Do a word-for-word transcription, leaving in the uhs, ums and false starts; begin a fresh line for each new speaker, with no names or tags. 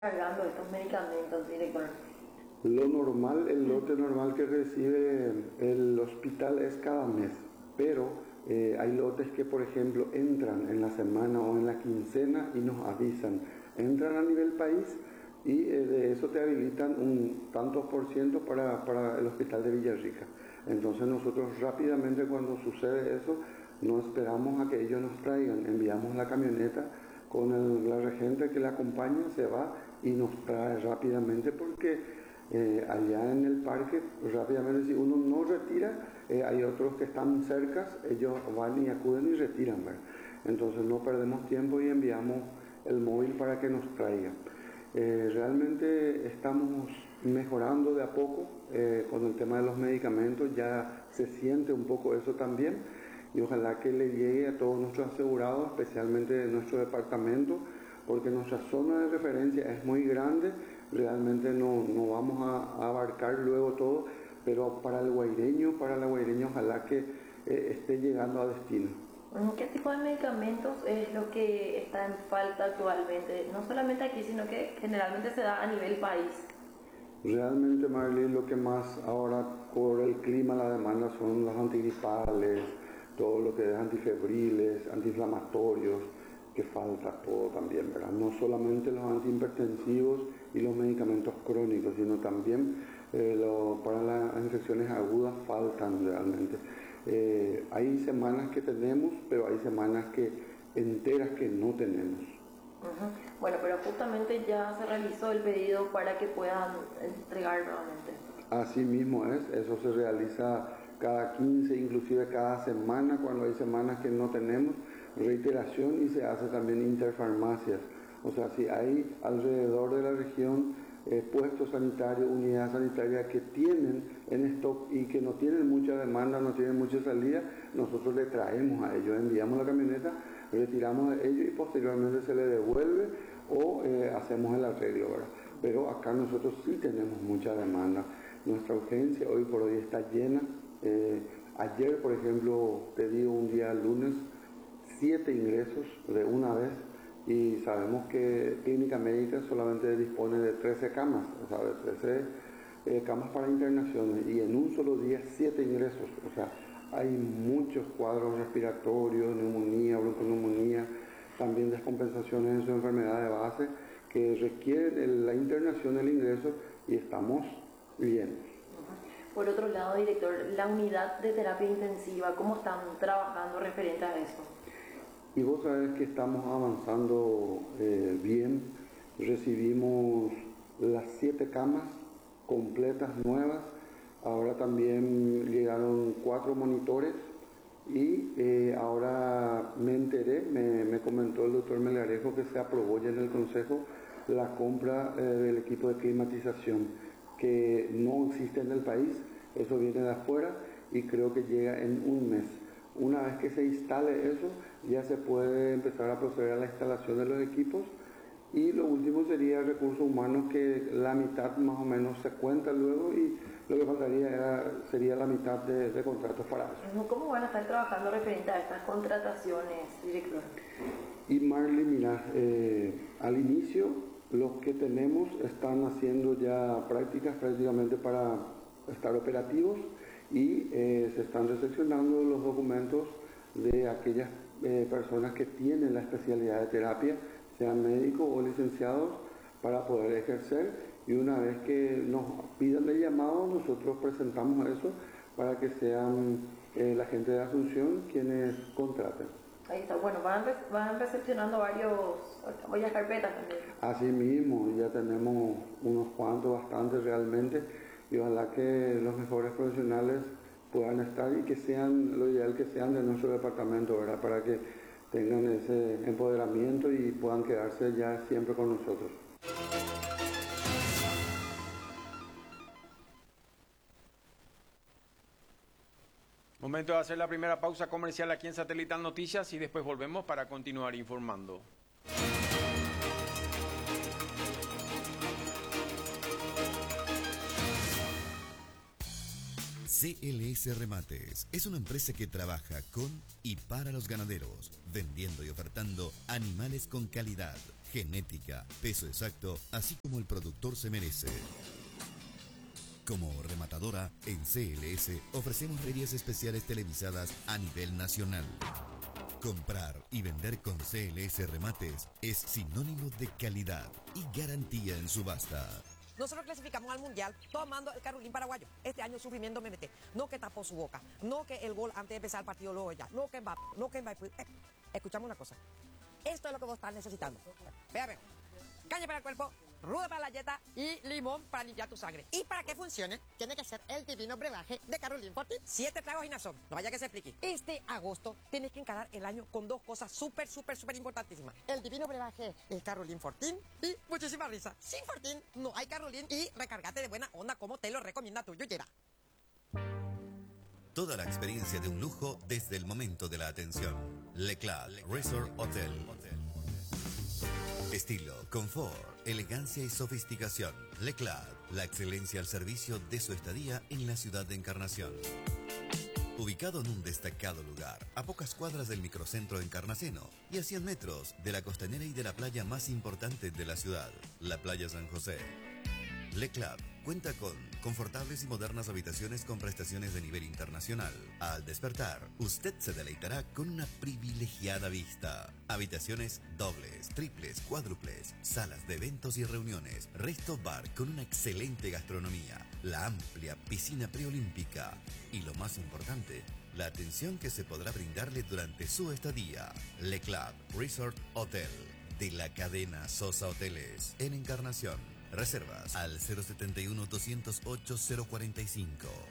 cargando estos medicamentos, director?
Lo normal, el lote normal que recibe el hospital es cada mes, pero eh, hay lotes que, por ejemplo, entran en la semana o en la quincena y nos avisan. Entran a nivel país y eh, de eso te habilitan un tantos por ciento para, para el hospital de Villarrica. Entonces nosotros rápidamente, cuando sucede eso, no esperamos a que ellos nos traigan, enviamos la camioneta con el, la regente que la acompaña, se va y nos trae rápidamente, porque eh, allá en el parque rápidamente, si uno no retira, eh, hay otros que están cerca, ellos van y acuden y retiran, ¿verdad? Entonces no perdemos tiempo y enviamos el móvil para que nos traiga. Eh, realmente estamos mejorando de a poco eh, con el tema de los medicamentos, ya se siente un poco eso también, y ojalá que le llegue a todos nuestros asegurados, especialmente de nuestro departamento, porque nuestra zona de referencia es muy grande. Realmente no, no vamos a, a abarcar luego todo, pero para el guaireño, para la guaireña, ojalá que eh, esté llegando a destino.
¿Qué tipo de medicamentos es lo que está en falta actualmente? No solamente aquí, sino que generalmente se da a nivel país.
Realmente, Marlene, lo que más ahora por el clima, la demanda son los antigripales, todo lo que es antifebriles, antiinflamatorios, que falta todo también, ¿verdad? No solamente los antihipertensivos y los medicamentos crónicos, sino también eh, lo, para las infecciones agudas faltan realmente. Eh, hay semanas que tenemos, pero hay semanas que enteras que no tenemos.
Uh-huh. Bueno, pero justamente ya se realizó el pedido para que puedan entregar nuevamente.
Así mismo es, eso se realiza cada quince, inclusive cada semana, cuando hay semanas que no tenemos reiteración, y se hace también interfarmacias. O sea, si hay alrededor de la región eh, puestos sanitarios, unidades sanitarias que tienen en stock y que no tienen mucha demanda, no tienen mucha salida, nosotros le traemos a ellos, enviamos la camioneta, retiramos de ellos y posteriormente se le devuelve o eh, hacemos el arreglo, ¿verdad? Pero acá nosotros sí tenemos mucha demanda. Nuestra urgencia hoy por hoy está llena. Eh, ayer, por ejemplo, te digo, un día lunes, siete ingresos de una vez, y sabemos que Clínica Médica solamente dispone de trece camas, o sea, de trece eh, camas para internaciones, y en un solo día siete ingresos. O sea, hay muchos cuadros respiratorios, neumonía, bronconeumonía, también descompensaciones en su enfermedad de base que requieren la internación, el ingreso, y estamos bien.
Por otro lado, director, la unidad de terapia intensiva, ¿cómo están trabajando referente a eso?
Y vos sabés que estamos avanzando eh, bien. Recibimos las siete camas completas, nuevas. Ahora también llegaron cuatro monitores y eh, ahora me enteré, me, me comentó el doctor Melgarejo que se aprobó ya en el Consejo la compra eh, del equipo de climatización, que no existe en el país, eso viene de afuera y creo que llega en un mes. Una vez que se instale eso, ya se puede empezar a proceder a la instalación de los equipos, y lo último sería recursos humanos, que la mitad más o menos se cuenta luego, y lo que faltaría era, sería la mitad de, de contratos para eso.
¿Cómo van a estar trabajando referente a estas contrataciones, director?
Y Marley, mira, eh, al inicio los que tenemos están haciendo ya prácticas prácticamente para estar operativos, y eh, se están recepcionando los documentos de aquellas eh, personas que tienen la especialidad de terapia, sean médicos o licenciados, para poder ejercer, y una vez que nos pidan el llamado, nosotros presentamos eso para que sean eh, la gente de Asunción quienes contraten.
Ahí está, bueno, van, van recepcionando varios, varias carpetas también.
Así mismo, ya tenemos unos cuantos, bastantes realmente, y ojalá que los mejores profesionales puedan estar, y que sean, lo ideal que sean de nuestro departamento, ¿verdad? Para que tengan ese empoderamiento y puedan quedarse ya siempre con nosotros.
Momento de hacer la primera pausa comercial aquí en Satelital Noticias, y después volvemos para continuar informando.
C L S Remates es una empresa que trabaja con y para los ganaderos, vendiendo y ofertando animales con calidad, genética, peso exacto, así como el productor se merece. Como rematadora, en C L S ofrecemos ferias especiales televisadas a nivel nacional. Comprar y vender con C L S Remates es sinónimo de calidad y garantía en subasta.
Nosotros clasificamos al Mundial tomando el Carolín paraguayo. Este año sufrimiento me mete. No que tapó su boca. No que el gol antes de empezar el partido luego ya. No que Mbappé. No que Mbappé. Eh, escuchamos una cosa. Esto es lo que vos estás necesitando. Vea, vea. Caña para el cuerpo, ruda para la dieta y limón para limpiar tu sangre. Y para que funcione, tiene que ser el divino brebaje de Carolín Fortín. Siete tragos y nazón. No vaya que se explique. Este agosto tienes que encarar el año con dos cosas súper, súper, súper importantísimas. El divino brebaje, el Carolín Fortín y muchísima risa. Sin Fortín no hay Carolín y recargate de buena onda como te lo recomienda tu yuyera.
Toda la experiencia de un lujo desde el momento de la atención. Le Club Resort Hotel. Estilo, confort, elegancia y sofisticación. Le Club, la excelencia al servicio de su estadía en la ciudad de Encarnación. Ubicado en un destacado lugar, a pocas cuadras del microcentro de Encarnaceno y a cien metros de la costanera y de la playa más importante de la ciudad, la Playa San José. Le Club cuenta con confortables y modernas habitaciones con prestaciones de nivel internacional. Al despertar, usted se deleitará con una privilegiada vista. Habitaciones dobles, triples, cuádruples, salas de eventos y reuniones, resto bar con una excelente gastronomía, la amplia piscina preolímpica y lo más importante, la atención que se podrá brindarle durante su estadía. Le Club Resort Hotel de la cadena Sosa Hoteles en Encarnación. Reservas al cero setenta y uno, doscientos ocho, cero cuarenta y cinco.